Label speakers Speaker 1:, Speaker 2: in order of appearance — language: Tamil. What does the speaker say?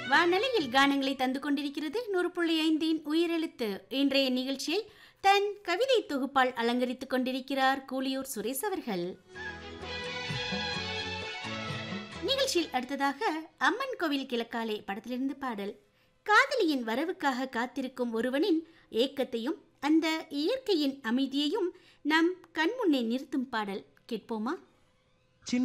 Speaker 1: வானலையில் கானங்களை தந்து கொண்டிருக்கிறது 100.5 உயிரெழுத்து. இன்றைய நிகழ்ச்சியை தன் கவிதை தொகுப்பால் அலங்கரித்துக் கொண்டிருக்கிறார் கூலியூர் சுரேஷ் அவர்கள். நிகழ்ச்சியில் அடுத்ததாக அம்மன் கோவில் கிழக்காலே படத்திலிருந்து பாடல். காதலியின் வரவுக்காக காத்திருக்கும் ஒருவனின் ஏக்கத்தையும் அந்த இயற்கையின் அமைதியையும் நம் கண்முன்னே நிறுத்தும் பாடல் கேட்போமா?